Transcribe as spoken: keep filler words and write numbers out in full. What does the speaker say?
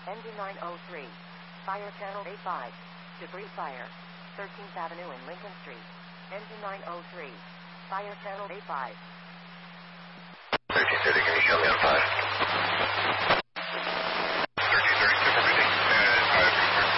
Engine nine oh three. Fire channel eighty-five. Debris fire. thirteenth Avenue and Lincoln Street. Engine nine oh three. Fire channel eighty-five. thirteen thirty, can you show me on five?